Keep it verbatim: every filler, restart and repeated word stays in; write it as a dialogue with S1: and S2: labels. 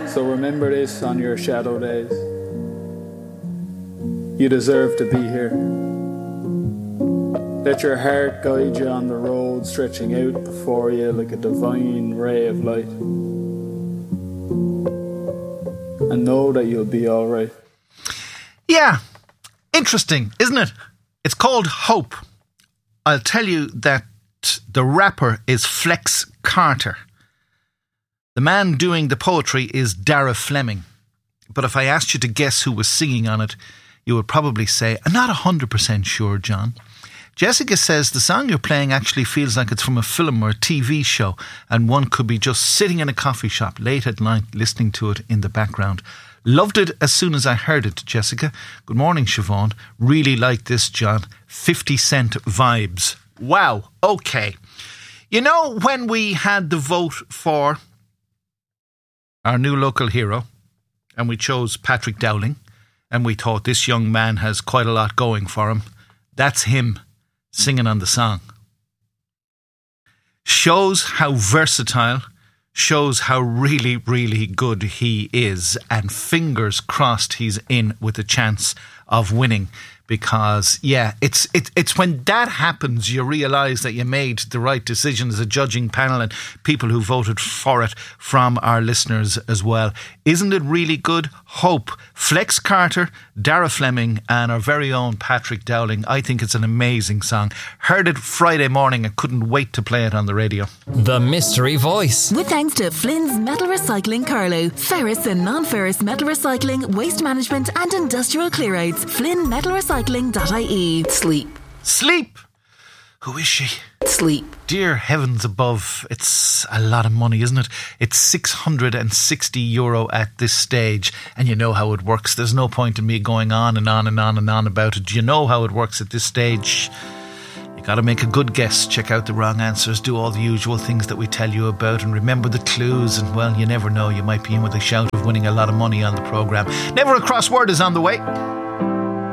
S1: So remember this on your shadow days. You deserve to be here. Let your heart guide you on the road stretching out before you like a divine ray of light. And know that you'll be alright.
S2: Yeah, interesting, isn't it? It's called Hope. I'll tell you that the rapper is Flex Carter. The man doing the poetry is Dara Fleming. But if I asked you to guess who was singing on it, you would probably say, I'm not one hundred percent sure, John. Jessica says the song you're playing actually feels like it's from a film or a T V show, and one could be just sitting in a coffee shop late at night listening to it in the background. Loved it as soon as I heard it, Jessica. Good morning, Siobhan. Really like this, John. fifty cent vibes. Wow, okay. You know, when we had the vote for our new local hero, and we chose Patrick Dowling, and we thought this young man has quite a lot going for him, that's him singing on the song. Shows how versatile, shows how really, really good he is, and fingers crossed he's in with a chance of winning. Because, yeah, it's it, it's when that happens you realise that you made the right decision as a judging panel and people who voted for it from our listeners as well. Isn't it really good? Hope. Flex Carter, Dara Fleming and our very own Patrick Dowling. I think it's an amazing song. Heard it Friday morning and couldn't wait to play it on the radio.
S3: The Mystery Voice.
S4: With thanks to Flynn's Metal Recycling Carlow. Ferrous and non-ferrous metal recycling, waste management and industrial clearouts. Flynn Metal Recycling. .ie. Sleep.
S2: Sleep? Who is she?
S4: Sleep.
S2: Dear heavens above, it's a lot of money, isn't it? It's six hundred sixty euro at this stage, and you know how it works. There's no point in me going on and on and on and on about it. Do you know how it works at this stage? You got to make a good guess, check out the wrong answers, do all the usual things that we tell you about, and remember the clues, and well, you never know, you might be in with a shout of winning a lot of money on the programme. Never a Crossword is on the way.